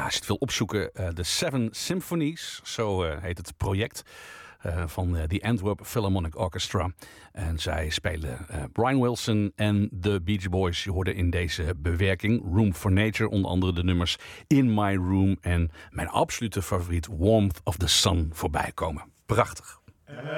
als je het wil opzoeken, de Seven Symphonies, zo heet het project van The Antwerp Philharmonic Orchestra. En zij spelen Brian Wilson en de Beach Boys. Je hoorde in deze bewerking Room for Nature, onder andere de nummers In My Room en mijn absolute favoriet Warmth of the Sun voorbij komen. Prachtig.